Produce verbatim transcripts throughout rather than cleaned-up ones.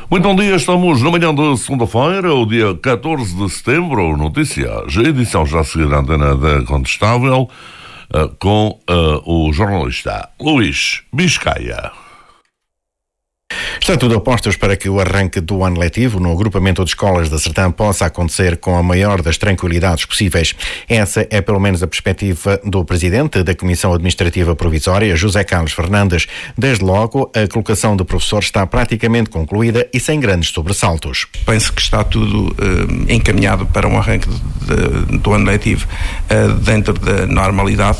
Muito bom dia, estamos na manhã de segunda-feira, o dia catorze de setembro, notícias. A edição já a seguir a antena da Contestável, uh, com uh, o jornalista Luís Biscaia. Está tudo a postos para que o arranque do ano letivo no agrupamento de escolas da Sertã possa acontecer com a maior das tranquilidades possíveis. Essa é pelo menos a perspectiva do presidente da Comissão Administrativa Provisória, José Carlos Fernandes. Desde logo, a colocação de professores está praticamente concluída e sem grandes sobressaltos. Penso que está tudo uh, encaminhado para um arranque de, de, do ano letivo uh, dentro da normalidade.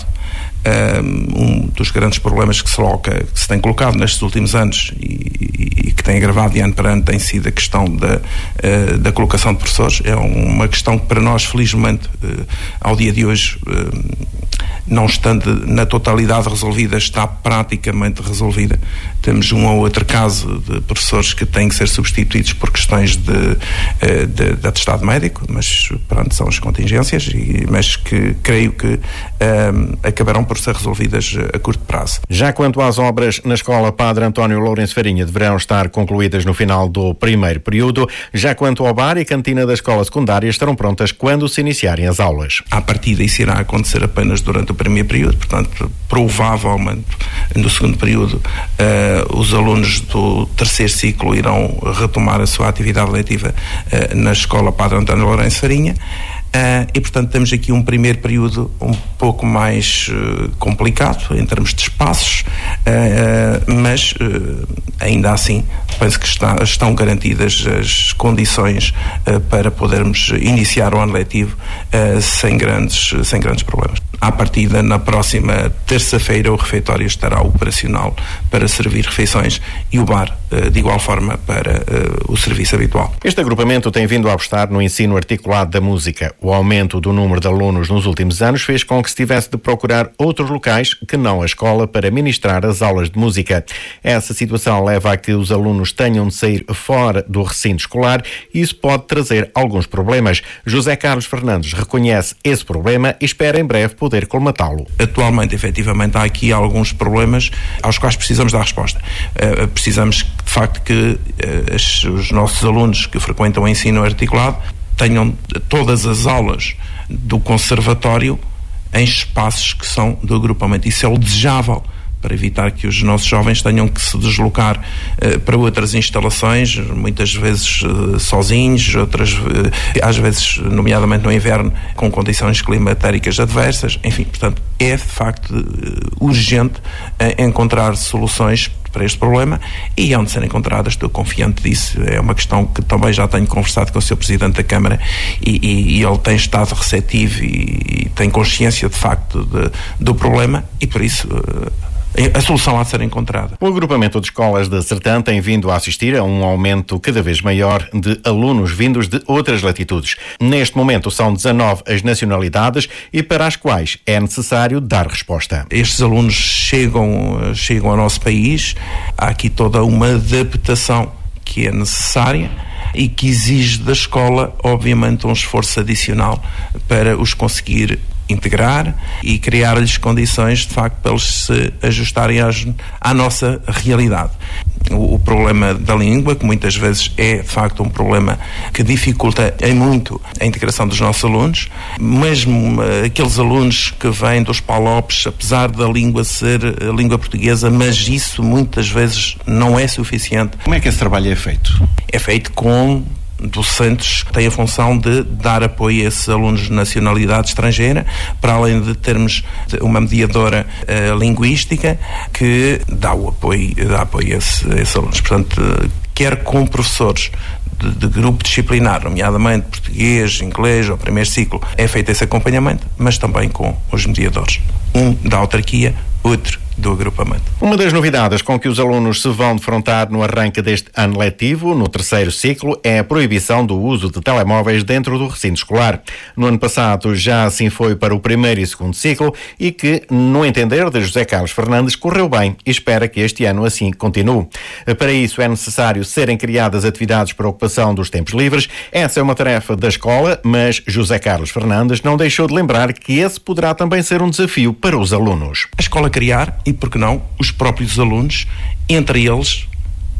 Um dos grandes problemas que se, coloca, que se tem colocado nestes últimos anos e, e que tem agravado de ano para ano tem sido a questão da, da colocação de professores. É uma questão que para nós, felizmente, ao dia de hoje, não estando na totalidade resolvida, está praticamente resolvida. Temos um ou outro caso de professores que têm que ser substituídos por questões de, de, de atestado médico, mas pronto, são as contingências, e, mas que creio que um, acabarão por ser resolvidas a curto prazo. Já quanto às obras na Escola Padre António Lourenço Farinha, deverão estar concluídas no final do primeiro período. Já quanto ao bar e cantina da escola secundária, estarão prontas quando se iniciarem as aulas. À partida, isso irá acontecer apenas durante o primeiro período, portanto, provavelmente no segundo período uh, os alunos do terceiro ciclo irão retomar a sua atividade letiva uh, na Escola Padre António Lourenço Farinha. Uh, e, portanto, temos aqui um primeiro período um pouco mais uh, complicado em termos de espaços, uh, uh, mas uh, ainda assim penso que está, estão garantidas as condições uh, para podermos iniciar o ano letivo uh, sem grandes, sem grandes problemas. À partida, na próxima terça-feira, o refeitório estará operacional para servir refeições e o bar, de igual forma, para uh, o serviço habitual. Este agrupamento tem vindo a apostar no ensino articulado da música. O aumento do número de alunos nos últimos anos fez com que se tivesse de procurar outros locais que não a escola para ministrar as aulas de música. Essa situação leva a que os alunos tenham de sair fora do recinto escolar e isso pode trazer alguns problemas. José Carlos Fernandes reconhece esse problema e espera em breve poder colmatá-lo. Atualmente, efetivamente, há aqui alguns problemas aos quais precisamos dar resposta. Uh, precisamos, de facto, que uh, as, os nossos alunos que frequentam o ensino articulado tenham todas as aulas do conservatório em espaços que são do agrupamento. Isso é o desejável, para evitar que os nossos jovens tenham que se deslocar uh, para outras instalações, muitas vezes uh, sozinhos, outras uh, às vezes, nomeadamente no inverno, com condições climatéricas adversas. Enfim, portanto, é de facto uh, urgente uh, encontrar soluções para este problema e hão de ser encontradas, estou confiante disso. É uma questão que também já tenho conversado com o senhor Presidente da Câmara e, e, e ele tem estado receptivo e, e tem consciência de facto de, do problema e por isso uh, a solução há de ser encontrada. O agrupamento de escolas da Sertã tem vindo a assistir a um aumento cada vez maior de alunos vindos de outras latitudes. Neste momento são dezanove as nacionalidades e para as quais é necessário dar resposta. Estes alunos chegam, chegam ao nosso país, há aqui toda uma adaptação que é necessária e que exige da escola, obviamente, um esforço adicional para os conseguir integrar e criar-lhes condições, de facto, para eles se ajustarem às, à nossa realidade. O, o problema da língua, que muitas vezes é, de facto, um problema que dificulta em muito a integração dos nossos alunos, mesmo uh, aqueles alunos que vêm dos PALOPs, apesar da língua ser a língua portuguesa, mas isso muitas vezes não é suficiente. Como é que esse trabalho é feito? É feito com docentes que têm a função de dar apoio a esses alunos de nacionalidade estrangeira, para além de termos uma mediadora uh, linguística que dá o apoio, dá apoio a, esse, a esses alunos. Portanto, uh, quer com professores de, de grupo disciplinar, nomeadamente português, inglês ou primeiro ciclo, é feito esse acompanhamento, mas também com os mediadores. Um da autarquia, outro do agrupamento. Uma das novidades com que os alunos se vão defrontar no arranque deste ano letivo, no terceiro ciclo, é a proibição do uso de telemóveis dentro do recinto escolar. No ano passado já assim foi para o primeiro e segundo ciclo e que, no entender de José Carlos Fernandes, correu bem e espera que este ano assim continue. Para isso é necessário serem criadas atividades para a ocupação dos tempos livres. Essa é uma tarefa da escola, mas José Carlos Fernandes não deixou de lembrar que esse poderá também ser um desafio para os alunos. A escola criar, e por que não, os próprios alunos, entre eles,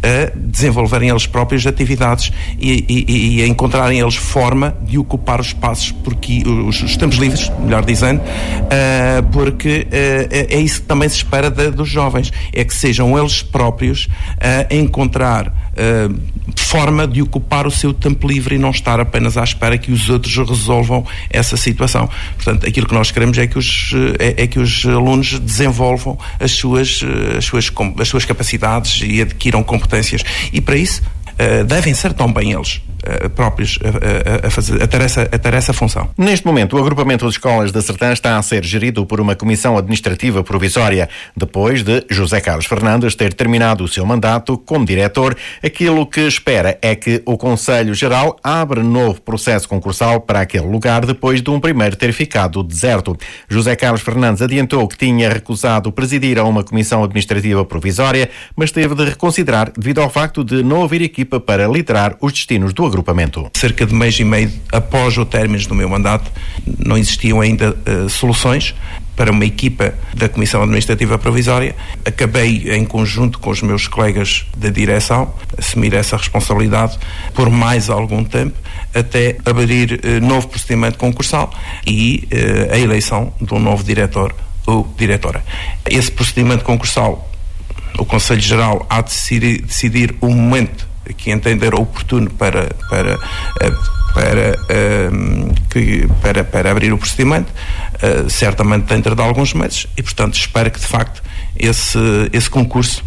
a desenvolverem eles próprios atividades e, e, e a encontrarem eles forma de ocupar os espaços, porque os, os tempos livres, melhor dizendo, uh, porque uh, é, é isso que também se espera de, dos jovens, é que sejam eles próprios a encontrar uh, forma de ocupar o seu tempo livre e não estar apenas à espera que os outros resolvam essa situação. Portanto, aquilo que nós queremos é que os, é, é que os alunos desenvolvam as suas, as, suas, as suas capacidades e adquiram competências. E para isso uh, devem ser também eles uh, próprios a, a, a, fazer, a, ter essa, a ter essa função. Neste momento, o agrupamento de escolas da Sertã está a ser gerido por uma comissão administrativa provisória. Depois de José Carlos Fernandes ter terminado o seu mandato como diretor, aquilo que espera é que o Conselho Geral abra novo processo concursal para aquele lugar depois de um primeiro ter ficado deserto. José Carlos Fernandes adiantou que tinha recusado presidir a uma comissão administrativa provisória, mas teve de reconsiderar devido ao facto de não haver equipa para liderar os destinos do agrupamento. Cerca de mês e meio após o término do meu mandato, não existiam ainda uh, soluções para uma equipa da Comissão Administrativa Provisória. Acabei, em conjunto com os meus colegas da direção, assumir essa responsabilidade por mais algum tempo, até abrir uh, novo procedimento concursal e uh, a eleição de um novo diretor ou diretora. Esse procedimento concursal, o Conselho Geral há de decidir, decidir o momento que entender oportuno para, para, para, que, para, para abrir o procedimento, certamente dentro de alguns meses, e portanto espero que de facto esse, esse concurso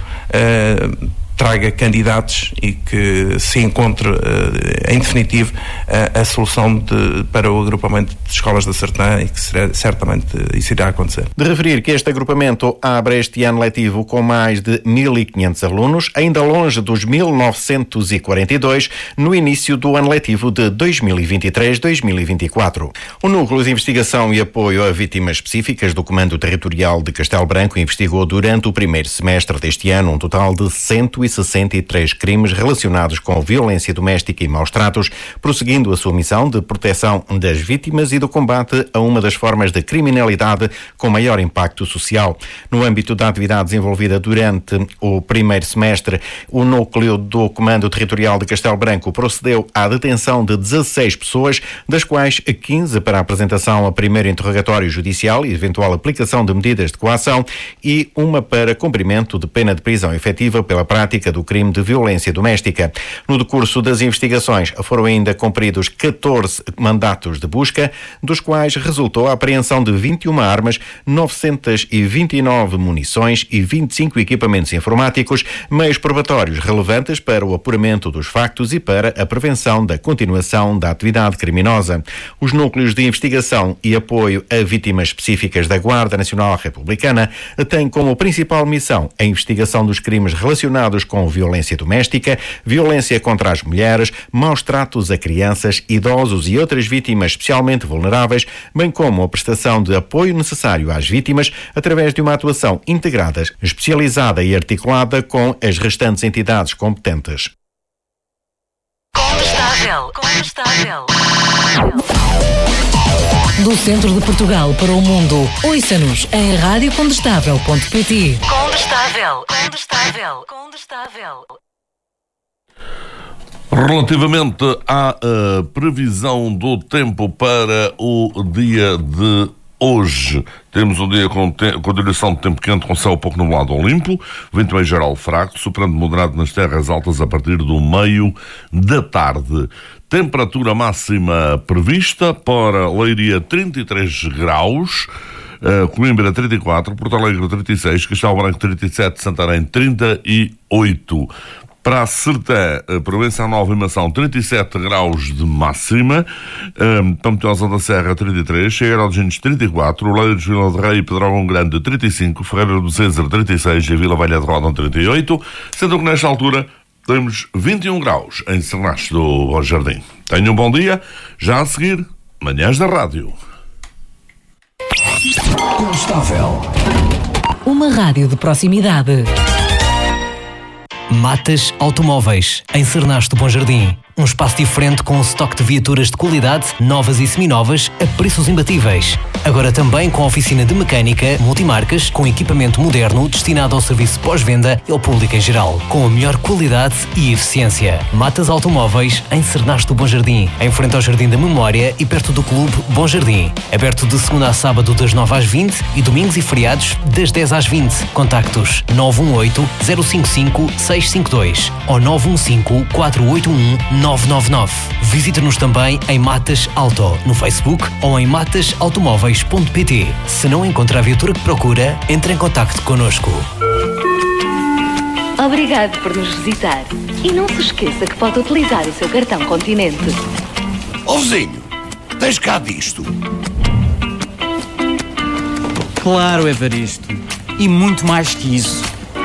traga candidatos e que se encontre, em definitivo, a, a solução de, para o agrupamento de escolas da Sertã, e que será, certamente isso irá acontecer. De referir que este agrupamento abre este ano letivo com mais de mil e quinhentos alunos, ainda longe dos mil novecentos e quarenta e dois no início do ano letivo de dois mil e vinte e três a dois mil e vinte e quatro. O Núcleo de Investigação e Apoio a Vítimas Específicas do Comando Territorial de Castelo Branco investigou durante o primeiro semestre deste ano um total de cento e sessenta e três crimes relacionados com violência doméstica e maus-tratos, prosseguindo a sua missão de proteção das vítimas e do combate a uma das formas de criminalidade com maior impacto social. No âmbito da atividade desenvolvida durante o primeiro semestre, o núcleo do Comando Territorial de Castelo Branco procedeu à detenção de dezasseis pessoas, das quais quinze para a apresentação a primeiro interrogatório judicial e eventual aplicação de medidas de coação e uma para cumprimento de pena de prisão efetiva pela prática do crime de violência doméstica. No decurso das investigações foram ainda cumpridos catorze mandatos de busca, dos quais resultou a apreensão de vinte e uma armas, novecentas e vinte e nove munições e vinte e cinco equipamentos informáticos, meios probatórios relevantes para o apuramento dos factos e para a prevenção da continuação da atividade criminosa. Os núcleos de investigação e apoio a vítimas específicas da Guarda Nacional Republicana têm como principal missão a investigação dos crimes relacionados com violência doméstica, violência contra as mulheres, maus tratos a crianças, idosos e outras vítimas especialmente vulneráveis, bem como a prestação de apoio necessário às vítimas através de uma atuação integrada, especializada e articulada com as restantes entidades competentes. Condestável, condestável. Do centro de Portugal para o mundo, ouça-nos em rádio condestável ponto pt. Condestável, condestável, condestável. Relativamente à uh, previsão do tempo para o dia de hoje, temos um dia com, te- com direção de tempo quente, com céu pouco nublado ou limpo, vento meio geral fraco, soprando moderado nas terras altas a partir do meio da tarde. Temperatura máxima prevista para Leiria trinta e três graus, uh, Coimbra trinta e quatro, Porto Alegre trinta e seis, Castelo Branco trinta e sete, Santarém trinta e oito. Para a Sertã, Provença Nova e Mação, trinta e sete graus de máxima, um, Pampilhosa da Serra, trinta e três, Chegueira de Gentes, trinta e quatro, Oleiros, Vila de Rei e Pedrógão Grande, trinta e cinco, Ferreira do César, trinta e seis e Vila Velha de Rodão, trinta e oito, sendo que nesta altura temos vinte e um graus em Sernache do Bom Jardim. Tenham um bom dia, já a seguir, Manhãs da Rádio. Condestável. Uma rádio de proximidade. Matas Automóveis, em Sernache do Bom Jardim. Um espaço diferente com um estoque de viaturas de qualidade, novas e seminovas, a preços imbatíveis. Agora também com a oficina de mecânica, multimarcas, com equipamento moderno destinado ao serviço pós-venda e ao público em geral, com a melhor qualidade e eficiência. Matas Automóveis, em Cernaste do Bom Jardim, em frente ao Jardim da Memória e perto do Clube Bom Jardim. Aberto de segunda a sábado das nove às vinte e domingos e feriados das dez às vinte. Contactos nove um oito, zero cinco cinco, seis cinco dois ou nove um cinco, quatro oito um, nove nove nove. Visite-nos também em Matas Auto, no Facebook ou em matas automóveis ponto pt. Se não encontra a viatura que procura, entre em contacto connosco. Obrigado por nos visitar. E não se esqueça que pode utilizar o seu cartão Continente. Ó vizinho, tens cá disto? Claro, Evaristo. E muito mais que isso.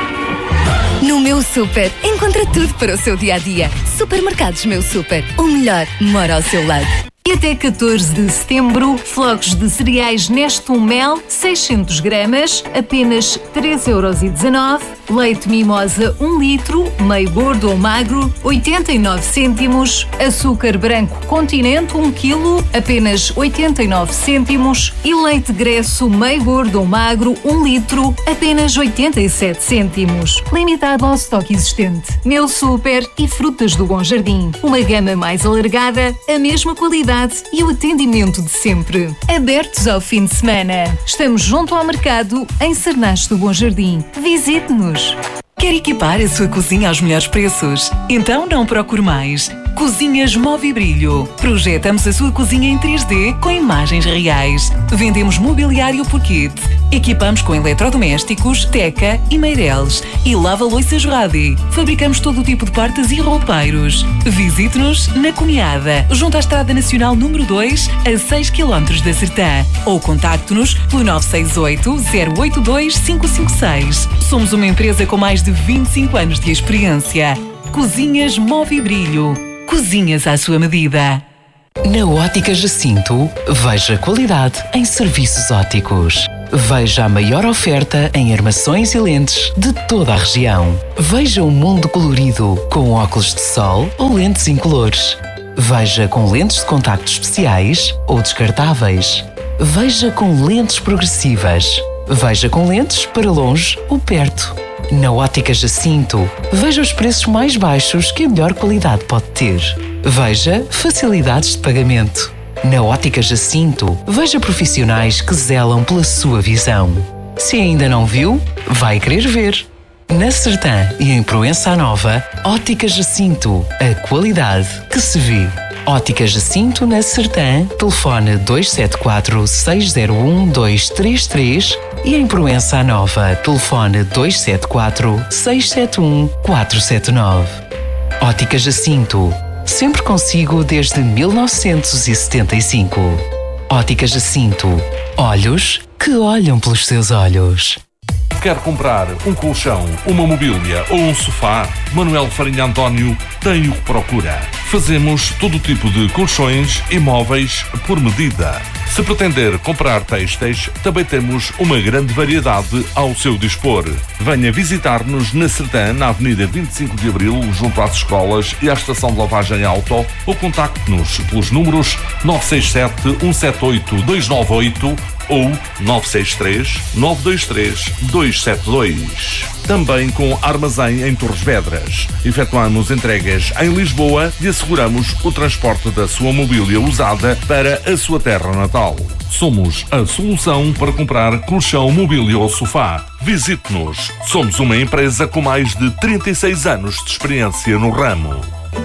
No Meu Super, encontra tudo para o seu dia-a-dia. Supermercados Meu Super, o melhor mora ao seu lado. E até catorze de setembro, flocos de cereais Nestum Mel, seiscentos gramas, apenas três euros e dezanove. Leite Mimosa um litro, meio gordo ou magro, oitenta e nove cêntimos. Açúcar branco Continente um quilo, apenas oitenta e nove cêntimos. E leite Gresso meio gordo ou magro um litro, apenas oitenta e sete cêntimos. Limitado ao estoque existente. Meu Super e Frutas do Bom Jardim. Uma gama mais alargada, a mesma qualidade e o atendimento de sempre. Abertos ao fim de semana. Estamos junto ao mercado, em Cernaste do Bom Jardim. Visite-nos. Quer equipar a sua cozinha aos melhores preços? Então não procure mais. Cozinhas Movibrilho. Projetamos a sua cozinha em três D com imagens reais. Vendemos mobiliário por kit. Equipamos com eletrodomésticos, Teca e Meireles. E lava-louças Radi. Fabricamos todo o tipo de portas e roupeiros. Visite-nos na Cunhada, junto à Estrada Nacional número dois, a seis quilómetros da Sertã. Ou contacte-nos pelo nove seis oito, zero oito dois, cinco cinco seis. Somos uma empresa com mais de vinte e cinco anos de experiência. Cozinhas Movibrilho. Cozinhas à sua medida. Na Ótica Jacinto, veja qualidade em serviços ópticos. Veja a maior oferta em armações e lentes de toda a região. Veja o mundo colorido com óculos de sol ou lentes incolores. Veja com lentes de contacto especiais ou descartáveis. Veja com lentes progressivas. Veja com lentes para longe ou perto. Na Ótica Jacinto, veja os preços mais baixos que a melhor qualidade pode ter. Veja facilidades de pagamento. Na Ótica Jacinto, veja profissionais que zelam pela sua visão. Se ainda não viu, vai querer ver. Na Sertã e em Proença Nova, Ótica Jacinto, a qualidade que se vê. Ótica Jacinto na Sertã, telefone dois sete quatro, seis zero um, dois três três e em Proença Nova, telefone dois sete quatro, seis sete um, quatro sete nove. Ótica Jacinto, sempre consigo desde mil novecentos e setenta e cinco. Ótica Jacinto, olhos que olham pelos seus olhos. Quer comprar um colchão, uma mobília ou um sofá? Manuel Farinha António tem o que procura. Fazemos todo tipo de colchões e móveis por medida. Se pretender comprar têxteis, também temos uma grande variedade ao seu dispor. Venha visitar-nos na Sertã, na Avenida vinte e cinco de Abril, junto às escolas e à estação de lavagem auto, ou contacte-nos pelos números nove seis sete, um sete oito, dois nove oito ou nove seis três, nove dois três, dois sete dois. Também com armazém em Torres Vedras. Efetuamos entregas em Lisboa e asseguramos o transporte da sua mobília usada para a sua terra natal. Somos a solução para comprar colchão, mobília ou sofá. Visite-nos. Somos uma empresa com mais de trinta e seis anos de experiência no ramo.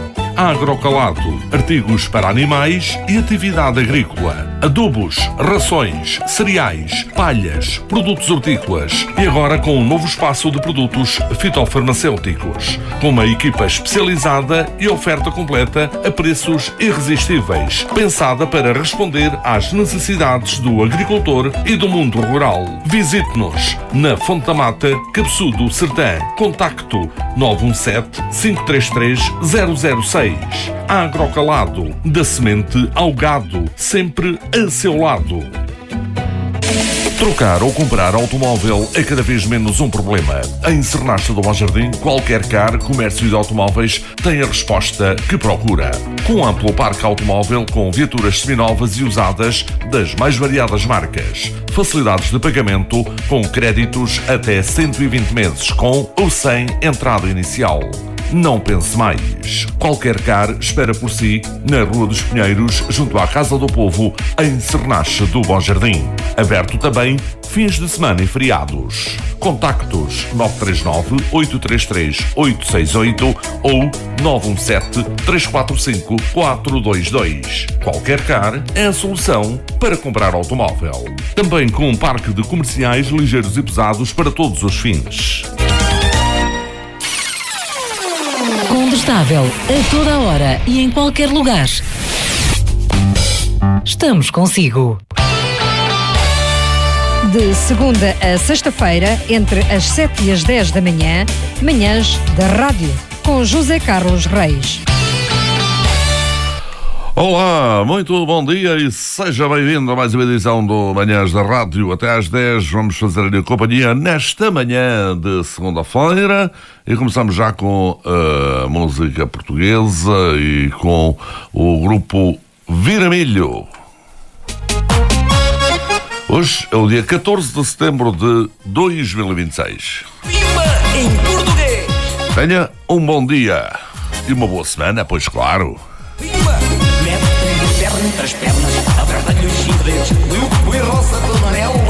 Agrocalado, artigos para animais e atividade agrícola, adubos, rações, cereais, palhas, produtos hortícolas e agora com um novo espaço de produtos fitofarmacêuticos, com uma equipa especializada e oferta completa a preços irresistíveis, pensada para responder às necessidades do agricultor e do mundo rural. Visite-nos na Fonte da Mata, Cabeçudo, Sertã. Contacto nove um sete, cinco três três, zero zero seis. Agrocalado, da semente ao gado, sempre a seu lado. Trocar ou comprar automóvel é cada vez menos um problema. Em Sernacha do Bom Jardim, qualquer car, comércio de automóveis tem a resposta que procura. Com um amplo parque automóvel com viaturas seminovas e usadas das mais variadas marcas. Facilidades de pagamento com créditos até cento e vinte meses com ou sem entrada inicial. Não pense mais. Qualquer car espera por si na Rua dos Pinheiros, junto à Casa do Povo, em Sernacha do Bom Jardim. Aberto também fins de semana e feriados. Contactos nove três nove, oito três três, oito seis oito ou nove um sete, três quatro cinco, quatro dois dois. Qualquer car é a solução para comprar automóvel. Também com um parque de comerciais ligeiros e pesados para todos os fins. Condestável, a toda hora e em qualquer lugar. Estamos consigo. De segunda a sexta-feira, entre as sete e as dez da manhã, manhãs da rádio, com José Carlos Reis. Olá, muito bom dia e seja bem-vindo a mais uma edição do Manhãs da Rádio. Até às dez vamos fazer a companhia nesta manhã de segunda-feira e começamos já com a música portuguesa e com o grupo Viramilho. Hoje é o dia catorze de setembro de dois mil e vinte e seis. Viva em português! Tenha um bom dia e uma boa semana, pois claro. Viva! Mete-lhe perna entre as pernas, aperta-lhe os cinco dedos, põe o roça do amarelo.